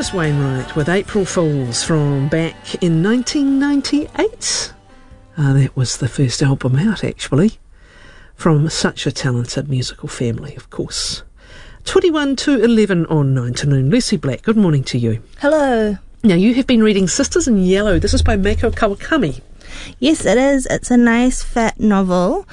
Thomas Wainwright with April Fools from back in 1998. That was the first album out, actually, from such a talented musical family, of course. 21 to 11 on 9 to noon. Lucy Black, good morning to you. Hello. Now, you have been reading Sisters in Yellow. This is by Mako Kawakami. Yes, it is. It's a nice, fat novel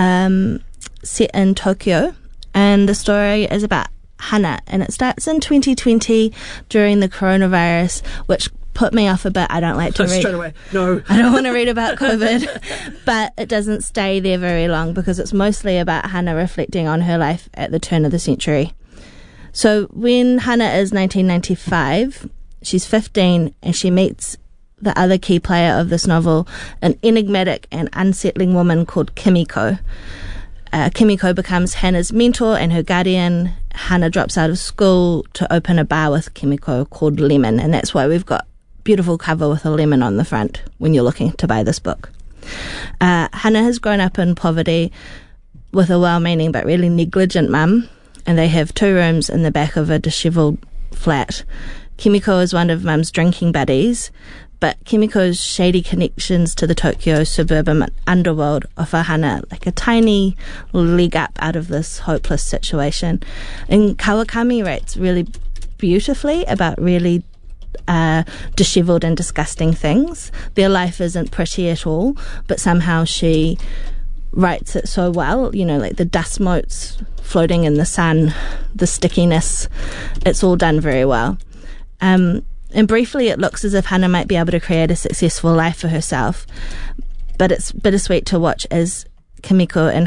set in Tokyo, and the story is about Hana, and it starts in 2020 during the coronavirus, which put me off a bit. I don't like to read. Straight away. No. I don't want to read about COVID, but it doesn't stay there very long because it's mostly about Hana reflecting on her life at the turn of the century. So when Hana is 1995, she's 15 and she meets the other key player of this novel, an enigmatic and unsettling woman called Kimiko. Kimiko becomes Hana's mentor and her guardian. Hana drops out of school to open a bar with Kimiko called Lemon, and that's why we've got beautiful cover with a lemon on the front when you're looking to buy this book. Hana has grown up in poverty with a well-meaning but really negligent mum, and they have 2 rooms in the back of a dishevelled flat. Kimiko is one of mum's drinking buddies, but Kimiko's shady connections to the Tokyo suburban underworld offer Hana like a tiny leg up out of this hopeless situation. And Kawakami writes really beautifully about really dishevelled and disgusting things. Their life isn't pretty at all, but somehow she writes it so well, you know, like the dust motes floating in the sun, the stickiness, it's all done very well. And briefly, it looks as if Hana might be able to create a successful life for herself. But it's bittersweet to watch as Kimiko and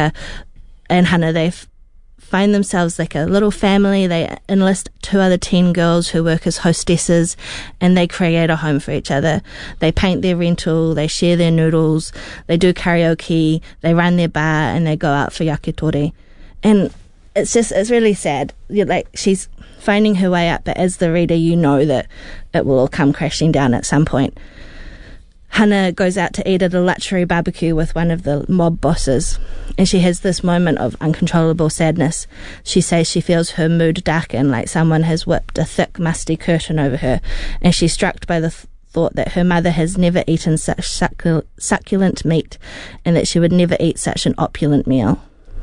Hana, they find themselves like a little family. They enlist 2 other teen girls who work as hostesses, and they create a home for each other. They paint their rental, they share their noodles, they do karaoke, they run their bar, and they go out for yakitori. And it's really sad. You're like, she's finding her way up, but as the reader, you know that it will all come crashing down at some point. Hana goes out to eat at a luxury barbecue with one of the mob bosses, and she has this moment of uncontrollable sadness. She says she feels her mood darken, like someone has whipped a thick, musty curtain over her, and she's struck by the thought that her mother has never eaten such succulent meat, and that she would never eat such an opulent meal.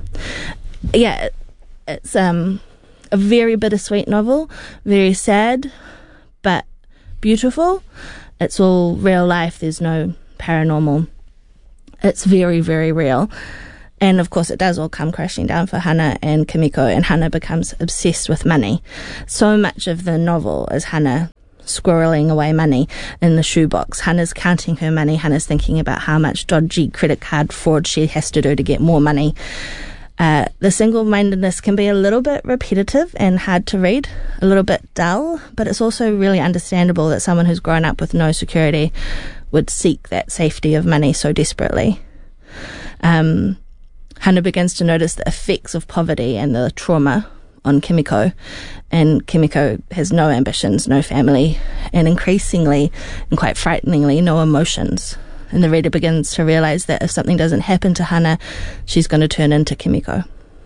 Yeah, it's a very bittersweet novel, very sad, but beautiful. It's all real life. There's no paranormal. It's very, very real. And of course, it does all come crashing down for Hana and Kimiko, and Hana becomes obsessed with money. So much of the novel is Hana squirreling away money in the shoebox. Hana's counting her money. Hana's thinking about how much dodgy credit card fraud she has to do to get more money. The single-mindedness can be a little bit repetitive and hard to read, a little bit dull, but it's also really understandable that someone who's grown up with no security would seek that safety of money so desperately. Hana begins to notice the effects of poverty and the trauma on Kimiko, and Kimiko has no ambitions, no family, and increasingly, and quite frighteningly, no emotions. And the reader begins to realise that if something doesn't happen to Hana, she's going to turn into Kimiko.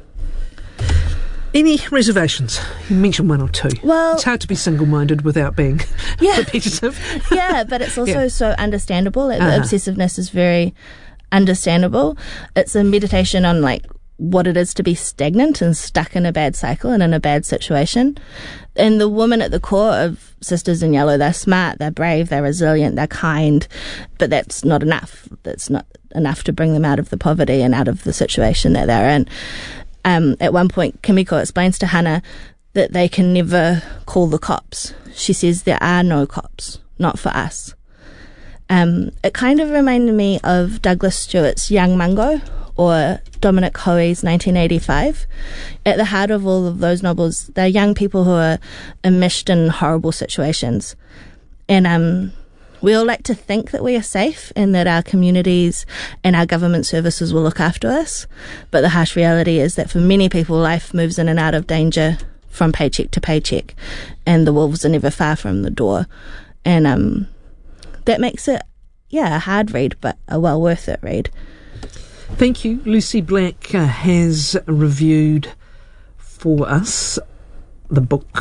Any reservations? You mentioned 1 or 2. Well, it's hard to be single-minded without being repetitive. Yeah, but it's also so understandable. Like, the obsessiveness is very understandable. It's a meditation on like what it is to be stagnant and stuck in a bad cycle and in a bad situation. And the women at the core of Sisters in Yellow, they're smart, they're brave, they're resilient, they're kind, but that's not enough. That's not enough to bring them out of the poverty and out of the situation that they're in. At one point, Kimiko explains to Hana that they can never call the cops. She says there are no cops, not for us. It kind of reminded me of Douglas Stewart's Young Mungo or Dominic Hoey's 1985. At the heart of all of those novels, they're young people who are enmeshed in horrible situations. And we all like to think that we are safe and that our communities and our government services will look after us. But the harsh reality is that for many people, life moves in and out of danger from paycheck to paycheck, and the wolves are never far from the door. And that makes it, a hard read, but a well worth it read. Thank you. Lucy Black has reviewed for us the book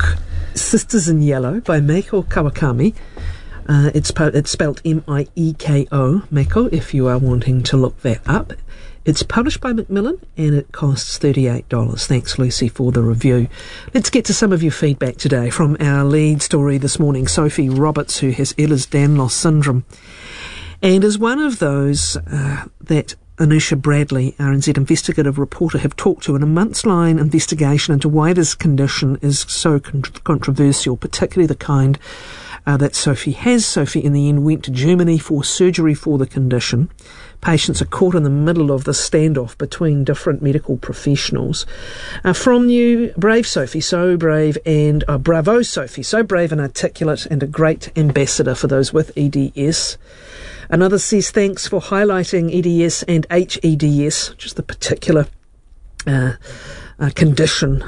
Sisters in Yellow by Meiko Kawakami. It's spelled Mieko, Meiko, if you are wanting to look that up. It's published by Macmillan and it costs $38. Thanks, Lucy, for the review. Let's get to some of your feedback today from our lead story this morning, Sophie Roberts, who has Ehlers-Danlos syndrome, and is one of those that Anusha Bradley, RNZ investigative reporter, have talked to in a months-long investigation into why this condition is so controversial, particularly the kind that Sophie has. Sophie, in the end, went to Germany for surgery for the condition. Patients are caught in the middle of the standoff between different medical professionals. From you, brave Sophie, so brave, and bravo Sophie, so brave and articulate and a great ambassador for those with EDS. Another says, thanks for highlighting EDS and HEDS, which is the particular condition,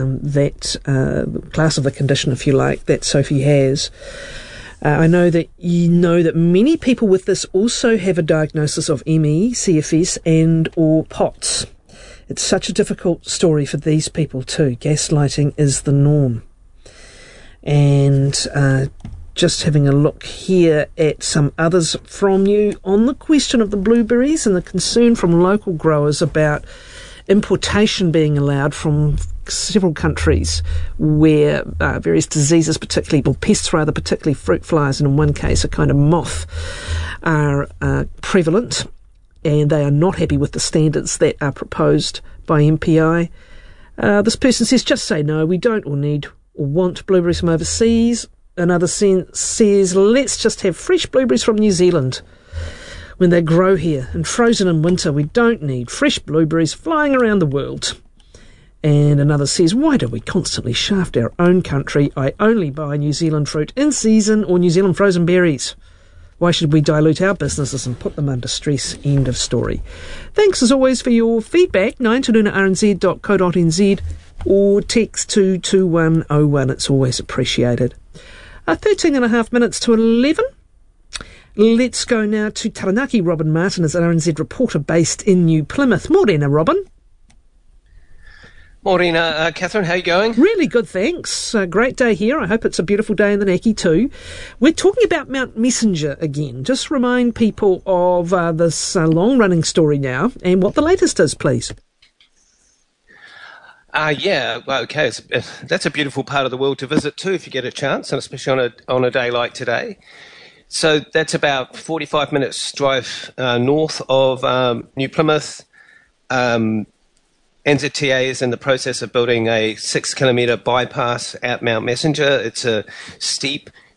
class of the condition, if you like, that Sophie has. I know that you know that many people with this also have a diagnosis of ME, CFS and or POTS. It's such a difficult story for these people too. Gaslighting is the norm. And just having a look here at some others from you on the question of the blueberries and the concern from local growers about importation being allowed from several countries where various diseases, particularly fruit flies, and in one case a kind of moth, are prevalent, and they are not happy with the standards that are proposed by MPI. This person says, just say no, we don't or need or want blueberries from overseas. Another says, let's just have fresh blueberries from New Zealand when they grow here and frozen in winter. We don't need fresh blueberries flying around the world. And another says, why do we constantly shaft our own country? I only buy New Zealand fruit in season or New Zealand frozen berries. Why should we dilute our businesses and put them under stress? End of story. Thanks as always for your feedback. 921rnz.co.nz or text 22101. It's always appreciated. 13 and a half minutes to 11. Let's go now to Taranaki. Robin Martin is an RNZ reporter based in New Plymouth. Morena, Robin. Morena, Catherine, how are you going? Really good, thanks. Great day here. I hope it's a beautiful day in the Naki too. We're talking about Mount Messenger again. Just remind people of this long-running story now and what the latest is, please. Okay. That's a beautiful part of the world to visit too if you get a chance, and especially on a day like today. So that's about 45 minutes drive north of New Plymouth. NZTA is in the process of building a 6-kilometre bypass at Mount Messenger. It's a steep